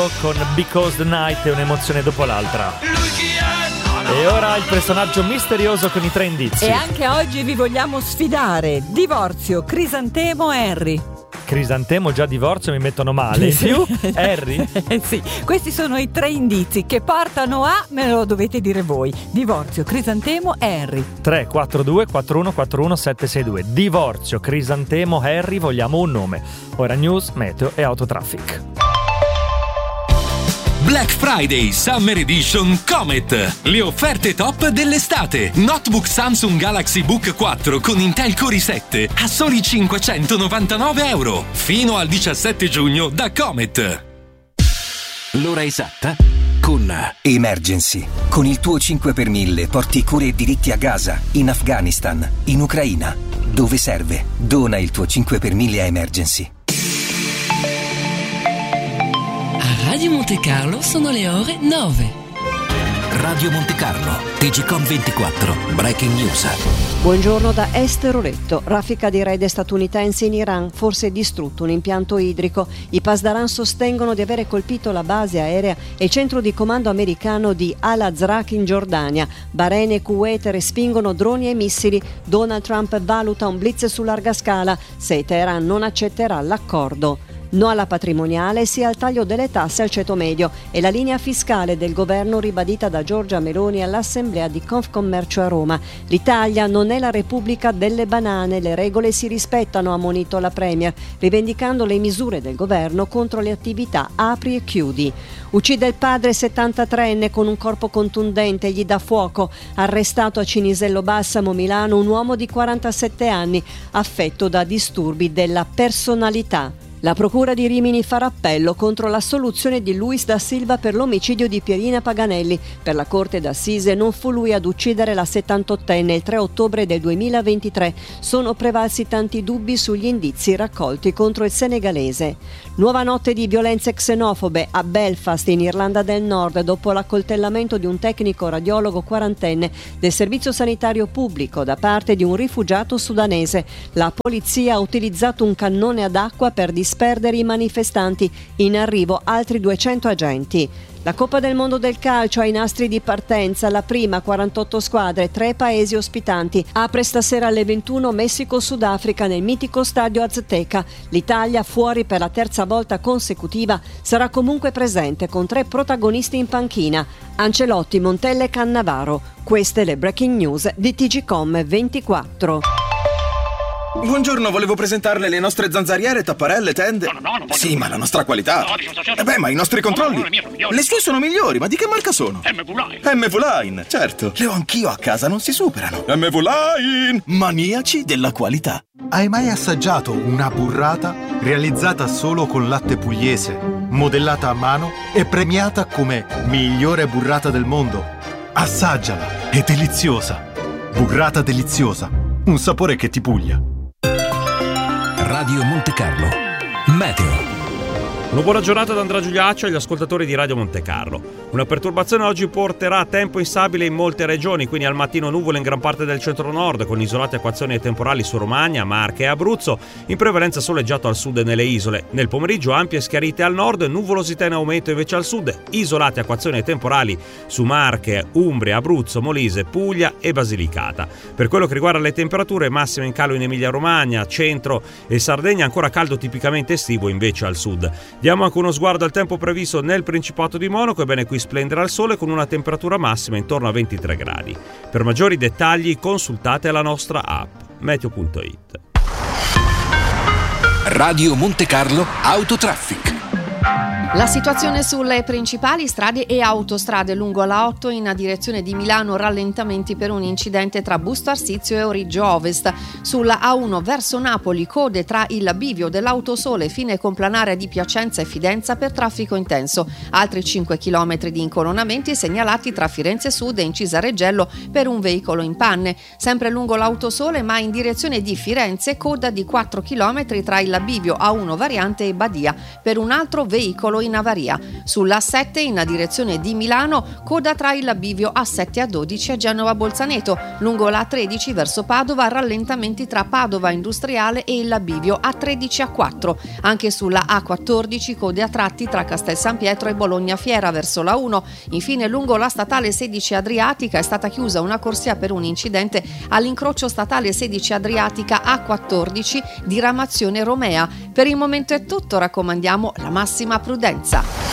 Dio con Because the Night è un'emozione dopo l'altra. E ora il personaggio misterioso con i 3 indizi. E anche oggi vi vogliamo sfidare. Divorzio, Crisantemo, Harry. Crisantemo, già divorzio, mi mettono male. In più, Harry? Sì, questi sono i 3 indizi che portano a, me lo dovete dire voi. Divorzio, Crisantemo, Harry. 342 41 41 762. Divorzio, Crisantemo, Harry, vogliamo un nome. Ora news, meteo e autotraffic. Black Friday Summer Edition Comet. Le offerte top dell'estate. Notebook Samsung Galaxy Book 4 con Intel Core i7 a soli €599. Fino al 17 giugno da Comet. L'ora esatta con Emergency. Con il tuo 5 per 1000 porti cure e diritti a Gaza, in Afghanistan, in Ucraina. Dove serve? Dona il tuo 5 per 1000 a Emergency. Radio Monte Carlo sono le ore 9. Radio Monte Carlo, TGCOM 24, Breaking News. Buongiorno da Esteroletto. Raffica di raid statunitense in Iran, forse distrutto un impianto idrico. I Pasdaran sostengono di avere colpito la base aerea e il centro di comando americano di Al-Azraq in Giordania. Bahrain e Kuwait respingono droni e missili. Donald Trump valuta un blitz su larga scala se Teheran non accetterà l'accordo. No alla patrimoniale, sì al taglio delle tasse al ceto medio e la linea fiscale del governo ribadita da Giorgia Meloni all'assemblea di Confcommercio a Roma. L'Italia non è la Repubblica delle banane, le regole si rispettano, ha ammonito la Premier, rivendicando le misure del governo contro le attività apri e chiudi. Uccide il padre 73enne con un corpo contundente, gli dà fuoco. Arrestato a Cinisello Bassamo, Milano, un uomo di 47 anni affetto da disturbi della personalità. La procura di Rimini farà appello contro l'assoluzione di Luis da Silva per l'omicidio di Pierina Paganelli. Per la Corte d'Assise non fu lui ad uccidere la 78enne il 3 ottobre del 2023. Sono prevalsi tanti dubbi sugli indizi raccolti contro il senegalese. Nuova notte di violenze xenofobe a Belfast, in Irlanda del Nord, dopo l'accoltellamento di un tecnico radiologo quarantenne del servizio sanitario pubblico da parte di un rifugiato sudanese. La polizia ha utilizzato un cannone ad acqua per disperdere i manifestanti. In arrivo altri 200 agenti. La Coppa del Mondo del calcio ha i nastri di partenza, la prima 48 squadre, 3 paesi ospitanti. Apre stasera alle 21 Messico-Sudafrica nel mitico stadio Azteca. L'Italia, fuori per la terza volta consecutiva, sarà comunque presente con 3 protagonisti in panchina: Ancelotti, Montella e Cannavaro. Queste le breaking news di TGCOM 24. Buongiorno, volevo presentarle le nostre zanzariere, tapparelle, tende. No, sì, ma la nostra qualità. Ma i nostri controlli. Le sue sono migliori, ma di che marca sono? MV-Line, certo. Le ho anch'io a casa, non si superano. MV-Line, maniaci della qualità. Hai mai assaggiato una burrata realizzata solo con latte pugliese, modellata a mano e premiata come migliore burrata del mondo? Assaggiala, è deliziosa. Burrata deliziosa, un sapore che ti puglia. Radio Monte Carlo, meteo. Una buona giornata da Andrea Giuliaccio agli ascoltatori di Radio Monte Carlo. Una perturbazione oggi porterà tempo instabile in molte regioni, quindi al mattino nuvole in gran parte del centro-nord, con isolate acquazzoni e temporali su Romagna, Marche e Abruzzo, in prevalenza soleggiato al sud e nelle isole. Nel pomeriggio ampie schiarite al nord, nuvolosità in aumento invece al sud, isolate acquazzoni e temporali su Marche, Umbria, Abruzzo, Molise, Puglia e Basilicata. Per quello che riguarda le temperature, massime in calo in Emilia-Romagna, centro e Sardegna, ancora caldo tipicamente estivo invece al sud. Diamo anche uno sguardo al tempo previsto nel Principato di Monaco. Ebbene, qui splenderà il sole con una temperatura massima intorno a 23 gradi. Per maggiori dettagli consultate la nostra app meteo.it. Radio Monte Carlo Autotraffic. La situazione sulle principali strade e autostrade lungo la 8 in direzione di Milano, rallentamenti per un incidente tra Busto Arsizio e Origgio Ovest. Sulla A1 verso Napoli, code tra il bivio dell'Autosole fine complanare di Piacenza e Fidenza per traffico intenso. Altri 5 km di incolonnamenti segnalati tra Firenze Sud e Incisa Reggello per un veicolo in panne. Sempre lungo l'Autosole, ma in direzione di Firenze, coda di 4 km tra il bivio A1 variante e Badia per un altro veicolo veicolo in avaria. Sulla A7 in direzione di Milano, coda tra il bivio A7 a 12 e Genova Bolzaneto. Lungo la A13 verso Padova, rallentamenti tra Padova Industriale e il bivio A13 a 4. Anche sulla A14 code a tratti tra Castel San Pietro e Bologna Fiera verso la 1. Infine lungo la statale 16 Adriatica è stata chiusa una corsia per un incidente all'incrocio statale 16 Adriatica A14 diramazione Romea. Per il momento è tutto, raccomandiamo la massima prudenza.